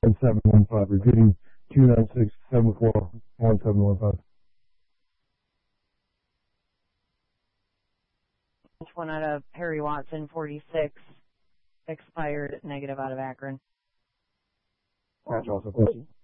1715. Repeating 296-74-1715. One out of Harry Watson, 46, expired, negative out of Akron. That's also question.